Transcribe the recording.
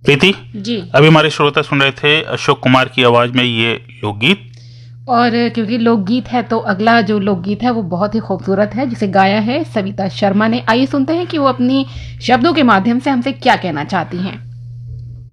प्रीति जी। अभी हमारे श्रोता सुन रहे थे अशोक कुमार की आवाज में ये लोकगीत, और क्योंकि लोकगीत है तो अगला जो लोकगीत है वो बहुत ही खूबसूरत है, जिसे गाया है सविता शर्मा ने। आइए सुनते हैं कि वो अपनी शब्दों के माध्यम से हमसे क्या कहना चाहती हैं।